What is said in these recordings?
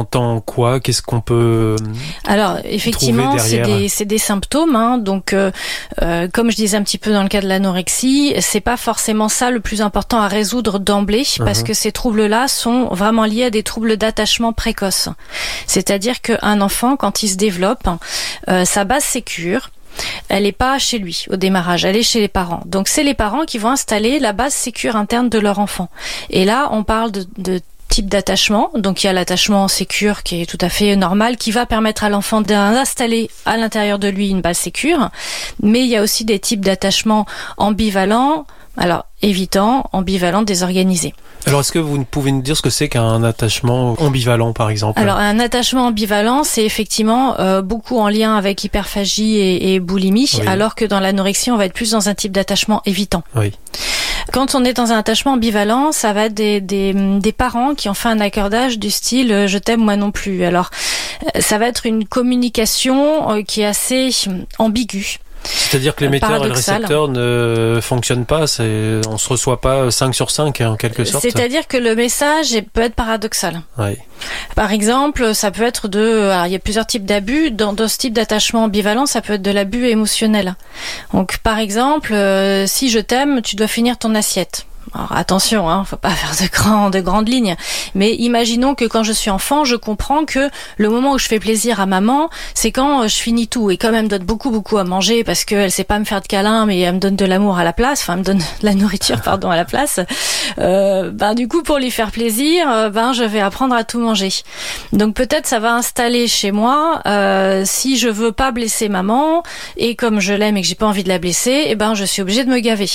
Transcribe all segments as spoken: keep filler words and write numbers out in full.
entend quoi? Qu'est-ce qu'on peut Alors, effectivement, c'est des, c'est des symptômes. Hein, donc, euh, euh, comme je disais un petit peu dans le cas de l'anorexie, c'est pas forcément ça le plus important à résoudre d'emblée, mmh. parce que ces troubles-là sont vraiment liés à des troubles d'attachement précoce. C'est-à-dire qu'un enfant, quand il se développe, euh, sa base sécure, elle n'est pas chez lui au démarrage, elle est chez les parents. Donc c'est les parents qui vont installer la base sécure interne de leur enfant. Et là, on parle de, de type d'attachement. Donc il y a l'attachement sécure qui est tout à fait normal, qui va permettre à l'enfant d'installer à l'intérieur de lui une base sécure. Mais il y a aussi des types d'attachement ambivalents, alors évitant, ambivalent, désorganisé. Alors, est-ce que vous pouvez nous dire ce que c'est qu'un attachement ambivalent, par exemple? Alors, un attachement ambivalent, c'est effectivement euh, beaucoup en lien avec hyperphagie et, et boulimie, oui. alors que dans l'anorexie, on va être plus dans un type d'attachement évitant. Oui. Quand on est dans un attachement ambivalent, ça va être des, des, des parents qui ont fait un accordage du style « je t'aime, moi non plus ». Alors, ça va être une communication euh, qui est assez ambiguë. C'est-à-dire que l'émetteur et le récepteur ne fonctionnent pas, c'est, on se reçoit pas cinq sur cinq en quelque sorte. C'est-à-dire que le message peut être paradoxal. Oui. Par exemple, ça peut être de, alors il y a plusieurs types d'abus. Dans, dans ce type d'attachement ambivalent, ça peut être de l'abus émotionnel. Donc, par exemple, euh, si je t'aime, tu dois finir ton assiette. Alors attention, hein, faut pas faire de, grand, de grandes lignes. Mais imaginons que quand je suis enfant, je comprends que le moment où je fais plaisir à maman, c'est quand je finis tout. Et comme elle me donne beaucoup, beaucoup à manger parce qu'elle sait pas me faire de câlins, mais elle me donne de l'amour à la place, enfin, elle me donne de la nourriture, pardon, à la place. Euh, ben du coup, pour lui faire plaisir, ben je vais apprendre à tout manger. Donc peut-être ça va installer chez moi, euh, si je veux pas blesser maman et comme je l'aime et que j'ai pas envie de la blesser, eh ben je suis obligée de me gaver.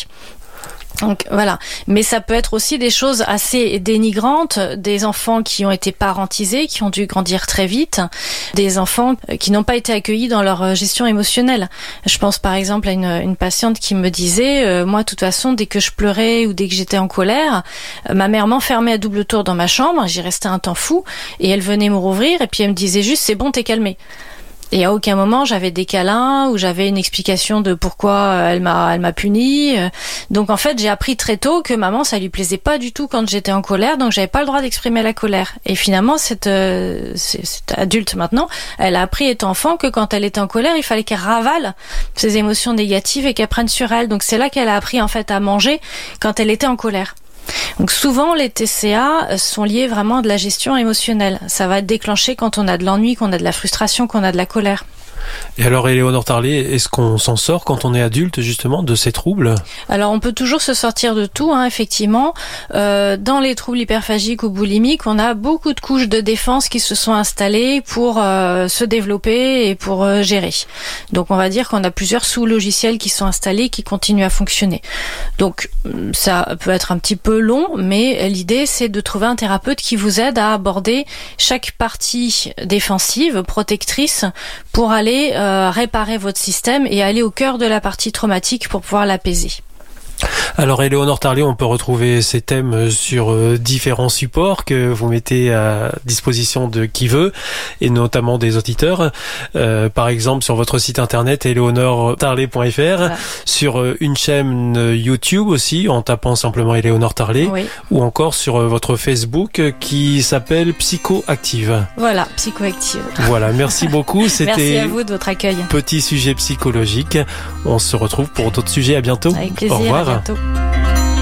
Donc voilà, mais ça peut être aussi des choses assez dénigrantes, des enfants qui ont été parentisés, qui ont dû grandir très vite, des enfants qui n'ont pas été accueillis dans leur gestion émotionnelle. Je pense par exemple à une, une patiente qui me disait euh, moi de toute façon dès que je pleurais ou dès que j'étais en colère, euh, ma mère m'enfermait à double tour dans ma chambre, j'y restais un temps fou et elle venait me rouvrir et puis elle me disait juste c'est bon, t'es calmée. Et à aucun moment j'avais des câlins ou j'avais une explication de pourquoi elle m'a elle m'a punie. Donc en fait j'ai appris très tôt que maman ça lui plaisait pas du tout quand j'étais en colère, donc j'avais pas le droit d'exprimer la colère. Et finalement cette, euh, cette adulte maintenant, elle a appris étant enfant que quand elle était en colère il fallait qu'elle ravale ses émotions négatives et qu'elle prenne sur elle. Donc c'est là qu'elle a appris en fait à manger quand elle était en colère. Donc souvent les T C A sont liés vraiment à de la gestion émotionnelle. Ça va être déclenché quand on a de l'ennui, qu'on a de la frustration, qu'on a de la colère. Et alors, Éléonore Tarlet, est-ce qu'on s'en sort quand on est adulte, justement, de ces troubles? Alors, on peut toujours se sortir de tout, hein, effectivement. Euh, dans les troubles hyperphagiques ou boulimiques, on a beaucoup de couches de défense qui se sont installées pour euh, se développer et pour euh, gérer. Donc, on va dire qu'on a plusieurs sous-logiciels qui sont installés, qui continuent à fonctionner. Donc, ça peut être un petit peu long, mais l'idée, c'est de trouver un thérapeute qui vous aide à aborder chaque partie défensive, protectrice, pour aller Euh, réparer votre système et aller au cœur de la partie traumatique pour pouvoir l'apaiser. Alors Éléonore Tarlet, on peut retrouver ces thèmes sur euh, différents supports que vous mettez à disposition de qui veut, et notamment des auditeurs. Euh, par exemple sur votre site internet éléonore tarlet point f r, voilà. Sur euh, une chaîne YouTube aussi, en tapant simplement Éléonore Tarlet, oui. Ou encore sur euh, votre Facebook euh, qui s'appelle Psychoactive. Voilà, Psychoactive. Voilà, merci beaucoup. C'était merci à vous de votre accueil. Petit sujet psychologique. On se retrouve pour d'autres sujets. À bientôt. Avec plaisir. Au revoir. À bientôt.